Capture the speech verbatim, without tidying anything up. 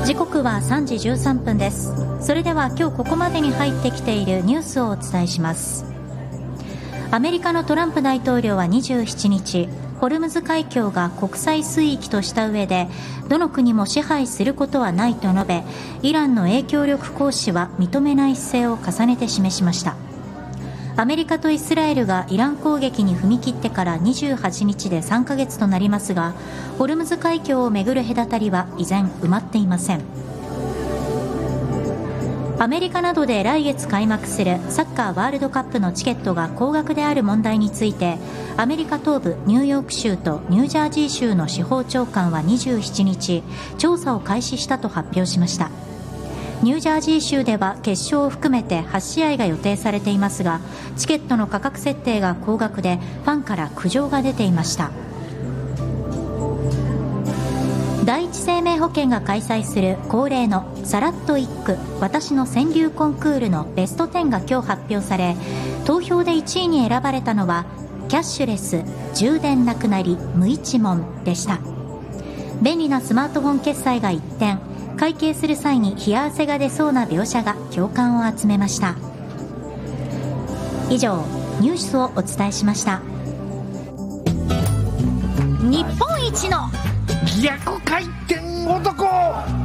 時刻はさんじじゅうさんぷんです。それでは今日ここまでに入ってきているニュースをお伝えします。アメリカのトランプ大統領はにじゅうしちにち、ホルムズ海峡が国際水域とした上でどの国も支配することはないと述べ、イランの影響力行使は認めない姿勢を重ねて示しました。アメリカとイスラエルがイラン攻撃に踏み切ってからにじゅうはちにちでさんかげつとなりますが、ホルムズ海峡をめぐる隔たりは依然埋まっていません。アメリカなどで来月開幕するサッカーワールドカップのチケットが高額である問題について、アメリカ東部ニューヨーク州とニュージャージー州の司法長官はにじゅうしちにち、調査を開始したと発表しました。ニュージャージー州では決勝を含めてはちしあいが予定されていますが、チケットの価格設定が高額でファンから苦情が出ていました。第一生命保険が開催する恒例のさらっと一句私の川柳コンクールのベストじゅうが今日発表され、投票でいちいに選ばれたのはキャッシュレス充電なくなり無一文でした。便利なスマートフォン決済が一転、会計する際に冷や汗が出そうな描写が共感を集めました。以上、ニュースをお伝えしました。 日本一の逆回転男